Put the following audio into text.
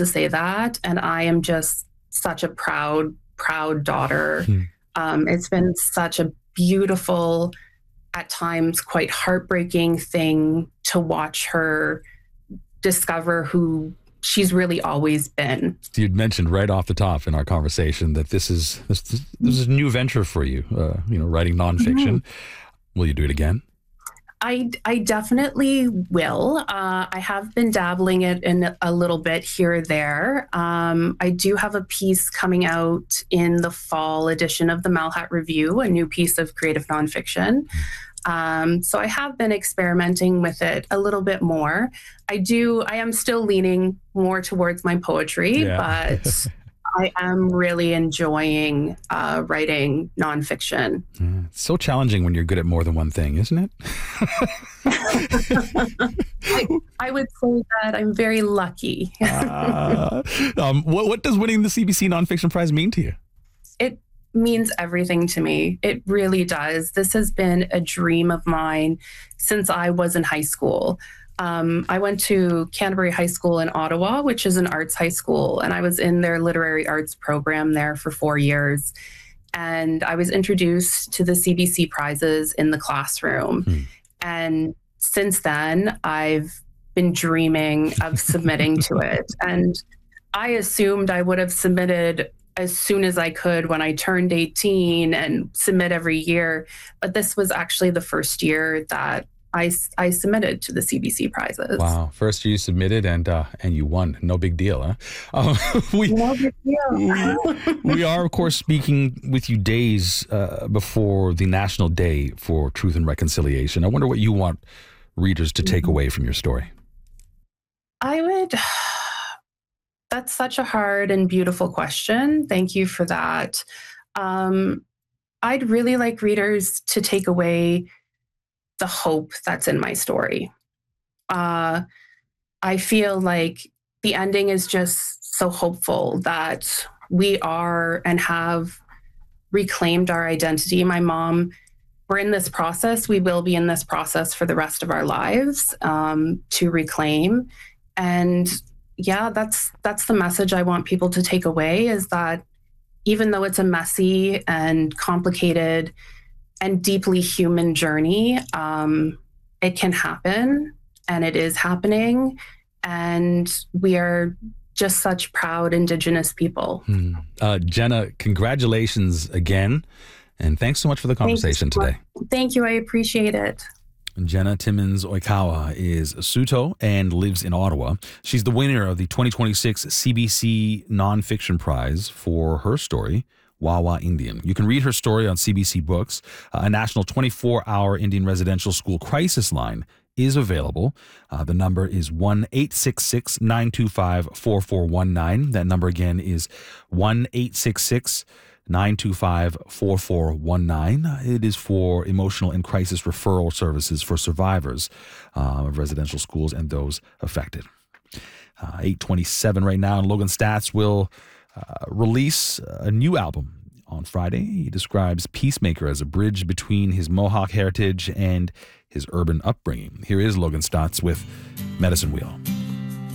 to say that. And I am just such a proud daughter. It's been such a beautiful, at times quite heartbreaking thing to watch her discover who she's really always been. You'd mentioned right off the top in our conversation that this is a new venture for you, writing nonfiction. Will you do it again? I definitely will. I have been dabbling it in a little bit here or there. I do have a piece coming out in the fall edition of the Malhat Review, a new piece of creative nonfiction. So I have been experimenting with it a little bit more. I am still leaning more towards my poetry, but I am really enjoying writing nonfiction. It's so challenging when you're good at more than one thing, isn't it? I would say that I'm very lucky. What does winning the CBC Nonfiction Prize mean to you? It means everything to me. It really does. This has been a dream of mine since I was in high school. I went to Canterbury High School in Ottawa, which is an arts high school, and I was in their literary arts program there for 4 years. And I was introduced to the CBC prizes in the classroom. And since then, I've been dreaming of submitting to it. And I assumed I would have submitted as soon as I could when I turned 18 and submit every year. But this was actually the first year that I submitted to the CBC prizes. Wow. First year you submitted and you won. No big deal, huh? No big deal. We are, of course, speaking with you days before the National Day for Truth and Reconciliation. I wonder what you want readers to take away from your story. That's such a hard and beautiful question. Thank you for that. I'd really like readers to take away the hope that's in my story. I feel like the ending is just so hopeful that we are and have reclaimed our identity. My mom, we're in this process. We will be in this process for the rest of our lives to reclaim. And yeah, that's the message I want people to take away, is that even though it's a messy and complicated and deeply human journey, it can happen, and it is happening. And we are just such proud Indigenous people. Jenna, congratulations again. And thanks so much for the conversation today. Thank you. I appreciate it. Jenna Timmins Oikawa is Saulteaux and lives in Ottawa. She's the winner of the 2026 CBC Nonfiction Prize for her story, Wawa Indian. You can read her story on CBC Books. A national 24-hour Indian residential school crisis line is available. The number is 1-866-925-4419. That number again is 1-866-925-4419. It is for emotional and crisis referral services for survivors of residential schools and those affected. 8:27 right now, and Logan Staats will release a new album on Friday. He describes Peacemaker as a bridge between his Mohawk heritage and his urban upbringing. Here is Logan Staats with Medicine Wheel.